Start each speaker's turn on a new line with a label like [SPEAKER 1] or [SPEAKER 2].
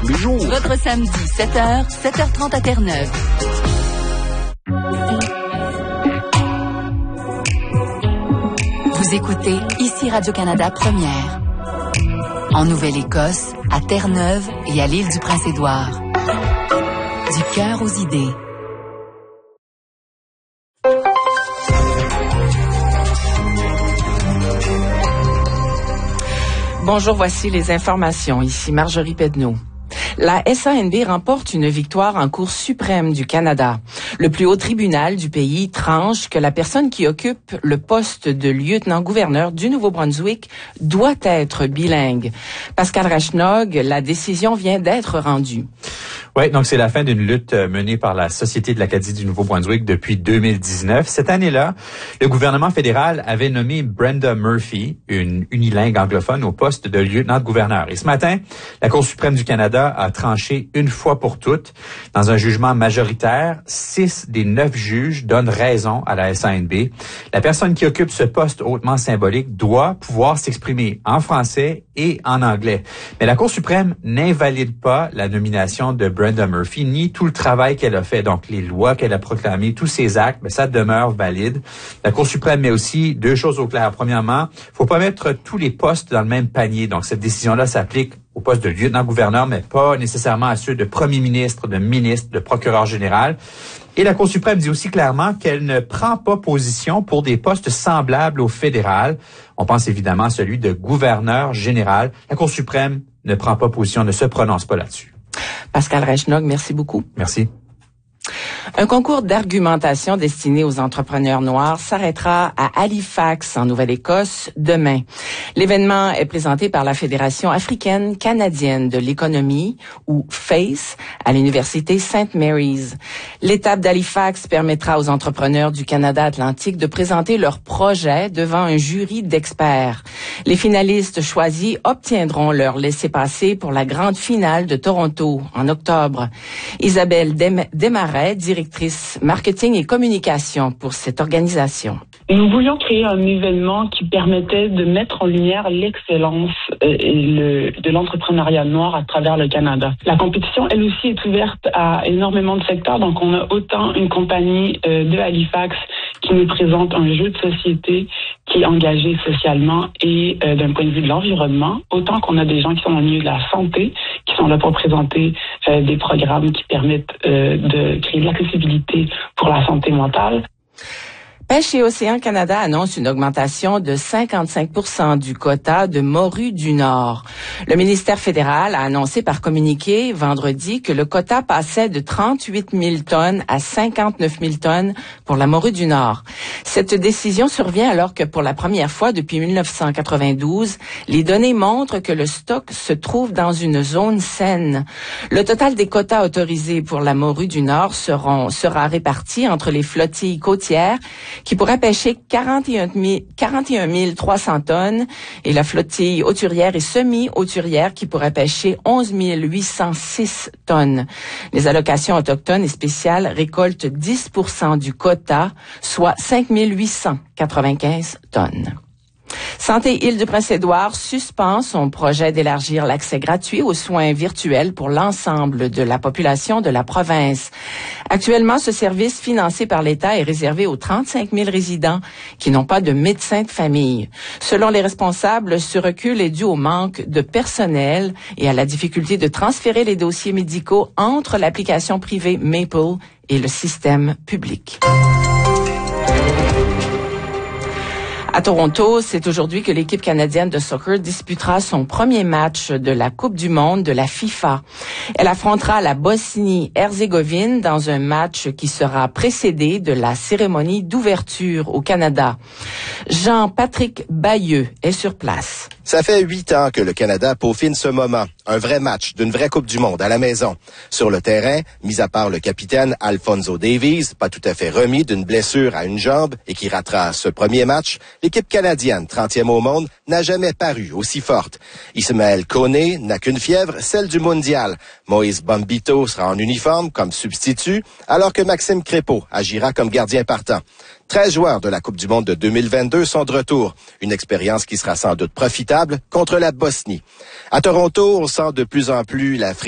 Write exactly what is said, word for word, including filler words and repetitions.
[SPEAKER 1] tous les jours.
[SPEAKER 2] Votre samedi, sept heures, sept heures trente à Terre-Neuve. Vous écoutez ici Radio-Canada Première. En Nouvelle-Écosse, à Terre-Neuve et à l'île du Prince-Édouard. Du cœur aux idées.
[SPEAKER 3] Bonjour, voici les informations. Ici Marjorie Pedneau. La S A N B remporte une victoire en Cour suprême du Canada. Le plus haut tribunal du pays tranche que la personne qui occupe le poste de lieutenant-gouverneur du Nouveau-Brunswick doit être bilingue. Pascal Rachnog, la décision vient d'être rendue.
[SPEAKER 4] Oui, donc c'est la fin d'une lutte menée par la Société de l'Acadie du Nouveau-Brunswick depuis deux mille dix-neuf. Cette année-là, le gouvernement fédéral avait nommé Brenda Murphy, une unilingue anglophone, au poste de lieutenant-gouverneur. Et ce matin, la Cour suprême du Canada a tranché une fois pour toutes. Dans un jugement majoritaire, six des neuf juges donnent raison à la S A N B. La personne qui occupe ce poste hautement symbolique doit pouvoir s'exprimer en français et en anglais. Mais la Cour suprême n'invalide pas la nomination de Brenda Murphy, ni tout le travail qu'elle a fait. Donc, les lois qu'elle a proclamées, tous ses actes, mais ça demeure valide. La Cour suprême met aussi deux choses au clair. Premièrement, il faut pas mettre tous les postes dans le même panier. Donc, cette décision-là s'applique au poste de lieutenant-gouverneur, mais pas nécessairement à ceux de premier ministre, de ministre, de procureur général. Et la Cour suprême dit aussi clairement qu'elle ne prend pas position pour des postes semblables au fédéral. On pense évidemment à celui de gouverneur général. La Cour suprême ne prend pas position, ne se prononce pas là-dessus.
[SPEAKER 3] Pascal Rachnog, merci beaucoup.
[SPEAKER 4] Merci.
[SPEAKER 3] Un concours d'argumentation destiné aux entrepreneurs noirs s'arrêtera à Halifax, en Nouvelle-Écosse, demain. L'événement est présenté par la Fédération africaine canadienne de l'économie, ou FACE, à l'Université Saint Mary's. L'étape d'Halifax permettra aux entrepreneurs du Canada Atlantique de présenter leurs projets devant un jury d'experts. Les finalistes choisis obtiendront leur laissez-passer pour la grande finale de Toronto, en octobre. Isabelle Desmarais, directrice marketing et communication pour cette organisation.
[SPEAKER 5] Nous voulions créer un événement qui permettait de mettre en lumière l'excellence euh, et le, de l'entrepreneuriat noir à travers le Canada. La compétition, elle aussi, est ouverte à énormément de secteurs. Donc, on a autant une compagnie euh, de Halifax qui nous présente un jeu de société qui est engagé socialement et euh, d'un point de vue de l'environnement, autant qu'on a des gens qui sont dans le milieu de la santé, qui sont là pour présenter euh, des programmes qui permettent euh, de créer de l'accessibilité pour la santé mentale.
[SPEAKER 3] Pêche et Océan Canada annonce une augmentation de cinquante-cinq pour cent du quota de morue du Nord. Le ministère fédéral a annoncé par communiqué vendredi que le quota passait de trente-huit mille tonnes à cinquante-neuf mille tonnes pour la morue du Nord. Cette décision survient alors que pour la première fois depuis mille neuf cent quatre-vingt-douze, les données montrent que le stock se trouve dans une zone saine. Le total des quotas autorisés pour la morue du Nord seront, sera réparti entre les flottilles côtières qui pourrait pêcher quarante et un mille trois cents tonnes et la flottille hauturière et semi-hauturière qui pourrait pêcher onze mille huit cent six tonnes. Les allocations autochtones et spéciales récoltent dix pour cent du quota, soit cinq mille huit cent quatre-vingt-quinze tonnes. Santé Île-du-Prince-Édouard suspend son projet d'élargir l'accès gratuit aux soins virtuels pour l'ensemble de la population de la province. Actuellement, ce service financé par l'État est réservé aux trente-cinq mille résidents qui n'ont pas de médecin de famille. Selon les responsables, ce recul est dû au manque de personnel et à la difficulté de transférer les dossiers médicaux entre l'application privée Maple et le système public. À Toronto, c'est aujourd'hui que l'équipe canadienne de soccer disputera son premier match de la Coupe du monde de la FIFA. Elle affrontera la Bosnie-Herzégovine dans un match qui sera précédé de la cérémonie d'ouverture au Canada. Jean-Patrick Bayeux est sur place.
[SPEAKER 6] Ça fait huit ans que le Canada peaufine ce moment. Un vrai match d'une vraie Coupe du monde à la maison. Sur le terrain, mis à part le capitaine Alphonso Davies, pas tout à fait remis d'une blessure à une jambe et qui ratera ce premier match, l'équipe canadienne, trentième au monde, n'a jamais paru aussi forte. Ismaël Koné n'a qu'une fièvre, celle du mondial. Moïse Bombito sera en uniforme comme substitut, alors que Maxime Crépeau agira comme gardien partant. treize joueurs de la Coupe du monde de deux mille vingt-deux sont de retour. Une expérience qui sera sans doute profitable contre la Bosnie. À Toronto, on sent de plus en plus la